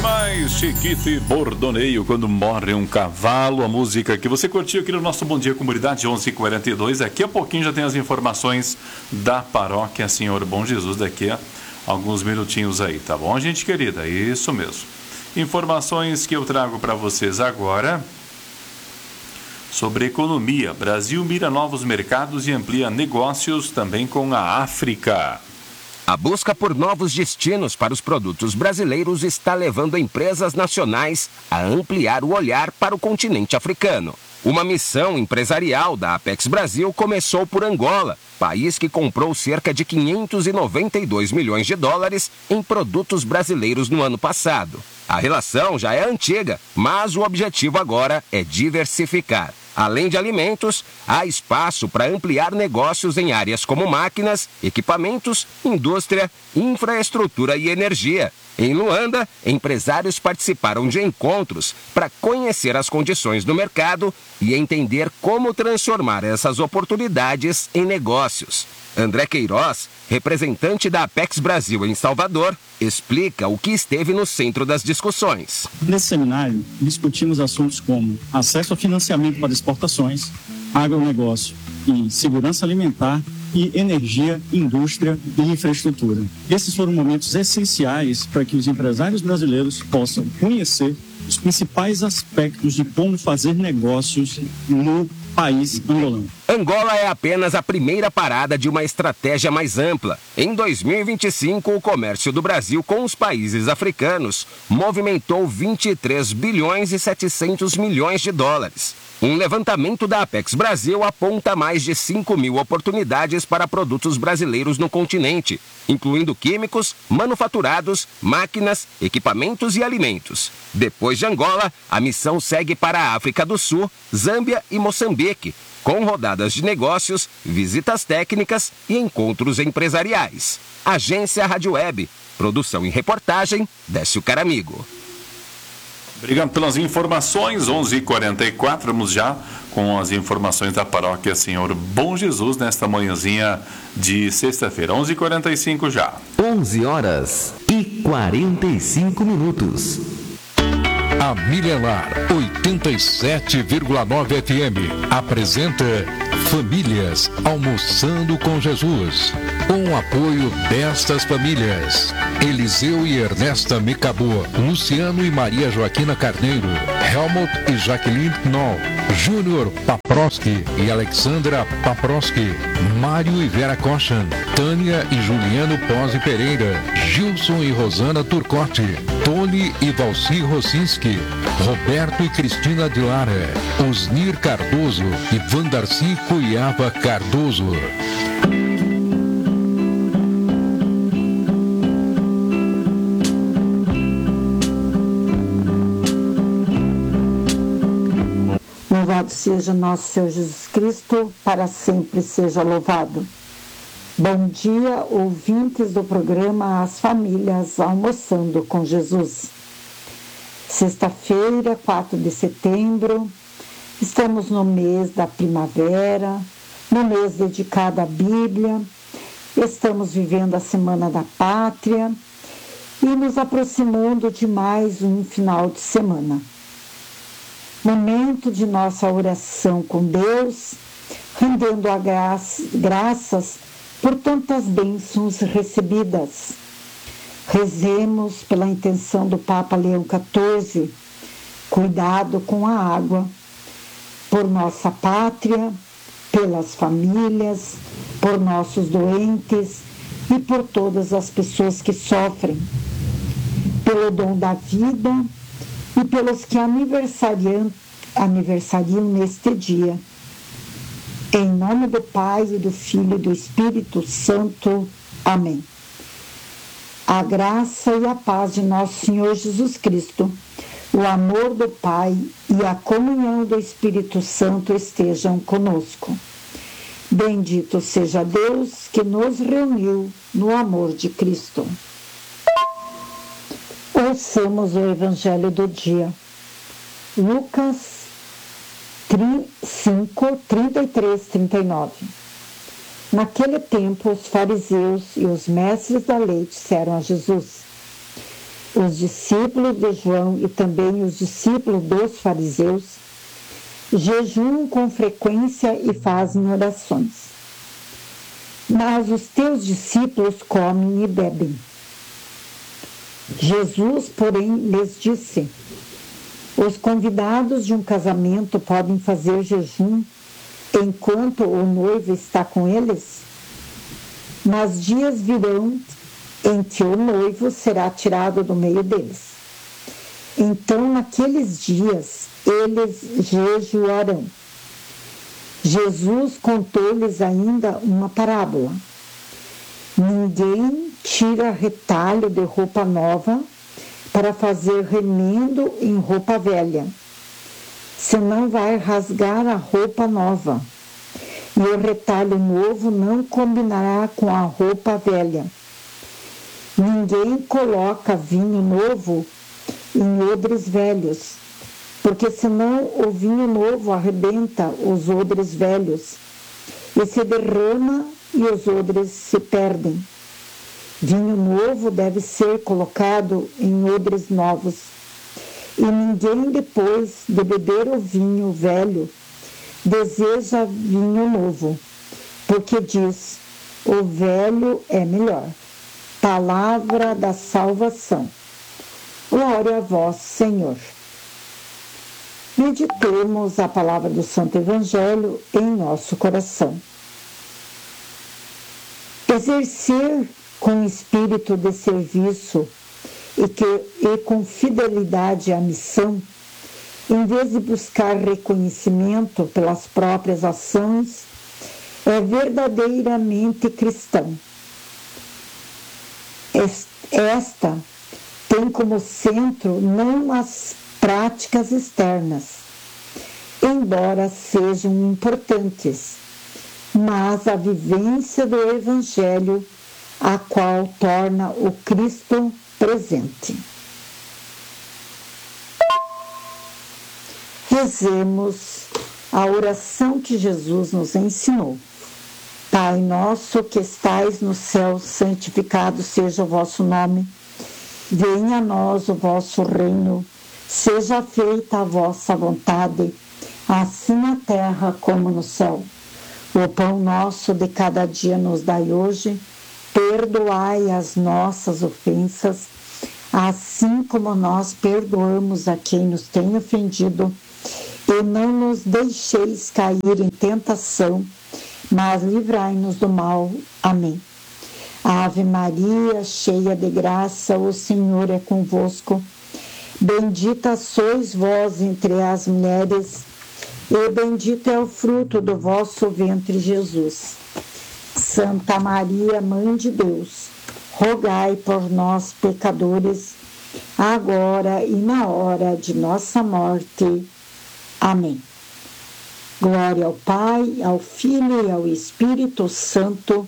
demais, Chiquito e Bordoneio, quando morre um cavalo. A música que você curtiu aqui no nosso Bom Dia Comunidade, 11h42. Daqui a pouquinho já tem as informações da paróquia Senhor Bom Jesus, daqui a alguns minutinhos aí, tá bom, gente querida? Isso mesmo. Informações que eu trago para vocês agora sobre economia. Brasil mira novos mercados e amplia negócios também com a África. A busca por novos destinos para os produtos brasileiros está levando empresas nacionais a ampliar o olhar para o continente africano. Uma missão empresarial da Apex Brasil começou por Angola, país que comprou cerca de 592 milhões de dólares em produtos brasileiros no ano passado. A relação já é antiga, mas o objetivo agora é diversificar. Além de alimentos, há espaço para ampliar negócios em áreas como máquinas, equipamentos, indústria, infraestrutura e energia. Em Luanda, empresários participaram de encontros para conhecer as condições do mercado e entender como transformar essas oportunidades em negócios. André Queiroz, representante da Apex Brasil em Salvador, explica o que esteve no centro das discussões. Nesse seminário, discutimos assuntos como acesso a financiamento para exportações, agronegócio e segurança alimentar e energia, indústria e infraestrutura. Esses foram momentos essenciais para que os empresários brasileiros possam conhecer os principais aspectos de como fazer negócios no país angolano. Angola é apenas a primeira parada de uma estratégia mais ampla. Em 2025, o comércio do Brasil com os países africanos movimentou 23 bilhões e 700 milhões de dólares. Um levantamento da Apex Brasil aponta mais de 5 mil oportunidades para produtos brasileiros no continente, incluindo químicos, manufaturados, máquinas, equipamentos e alimentos. Depois de Angola, a missão segue para a África do Sul, Zâmbia e Moçambique, com rodadas de negócios, visitas técnicas e encontros empresariais. Agência Rádio Web. Produção e reportagem, Décio Caramigo. Obrigado pelas informações, 11h44, vamos já com as informações da paróquia Senhor Bom Jesus nesta manhãzinha de sexta-feira, 11h45 já. 11h45. A Milenar 87,9 FM apresenta Famílias Almoçando com Jesus. Com o apoio destas famílias: Eliseu e Ernesta Mecabô, Luciano e Maria Joaquina Carneiro, Helmut e Jaqueline Knoll, Júnior Paproski e Alexandra Paproski, Mário e Vera Kochan, Tânia e Juliano Pose Pereira, Gilson e Rosana Turcotti, Tony e Valci Rosinski, Roberto e Cristina de Lara, Osnir Cardoso e Vandarci Cuiava Cardoso. Louvado seja nosso Senhor Jesus Cristo, para sempre seja louvado. Bom dia, ouvintes do programa As Famílias Almoçando com Jesus. Sexta-feira, 4 de setembro, estamos no mês da primavera, no mês dedicado à Bíblia, estamos vivendo a Semana da Pátria e nos aproximando de mais um final de semana. Momento de nossa oração com Deus, rendendo a graças por tantas bênçãos recebidas. Rezemos pela intenção do Papa Leão XIV, cuidado com a água, por nossa pátria, pelas famílias, por nossos doentes e por todas as pessoas que sofrem, pelo dom da vida e pelos que aniversariam neste dia. Em nome do Pai, e do Filho e do Espírito Santo. Amém. A graça e a paz de nosso Senhor Jesus Cristo, o amor do Pai e a comunhão do Espírito Santo estejam conosco. Bendito seja Deus que nos reuniu no amor de Cristo. Ouçamos o Evangelho do dia. Lucas 5, 33, 39. Naquele tempo, os fariseus e os mestres da lei disseram a Jesus: os discípulos de João e também os discípulos dos fariseus jejuam com frequência e fazem orações. Mas os teus discípulos comem e bebem. Jesus, porém, lhes disse: os convidados de um casamento podem fazer jejum enquanto o noivo está com eles? Mas dias virão em que o noivo será tirado do meio deles. Então, naqueles dias, eles jejuarão. Jesus contou-lhes ainda uma parábola. Ninguém tira retalho de roupa nova para fazer remendo em roupa velha, senão vai rasgar a roupa nova, e o retalho novo não combinará com a roupa velha. Ninguém coloca vinho novo em odres velhos, porque senão o vinho novo arrebenta os odres velhos, e se derrama e os odres se perdem. Vinho novo deve ser colocado em odres novos, e ninguém, depois de beber o vinho velho, deseja vinho novo, porque diz: o velho é melhor. Palavra da salvação. Glória a vós, Senhor. Meditemos a palavra do Santo Evangelho em nosso coração. Exercer com espírito de serviço e com fidelidade à missão, em vez de buscar reconhecimento pelas próprias ações, é verdadeiramente cristão. Esta tem como centro não as práticas externas, embora sejam importantes, mas a vivência do Evangelho, a qual torna o Cristo presente. Rezemos a oração que Jesus nos ensinou. Pai nosso que estais no céu, santificado seja o vosso nome. Venha a nós o vosso reino. Seja feita a vossa vontade, assim na terra como no céu. O pão nosso de cada dia nos dai hoje. Perdoai as nossas ofensas, assim como nós perdoamos a quem nos tem ofendido. E não nos deixeis cair em tentação, mas livrai-nos do mal. Amém. Ave Maria, cheia de graça, o Senhor é convosco. Bendita sois vós entre as mulheres, e bendito é o fruto do vosso ventre, Jesus. Santa Maria, Mãe de Deus, rogai por nós, pecadores, agora e na hora de nossa morte. Amém. Glória ao Pai, ao Filho e ao Espírito Santo,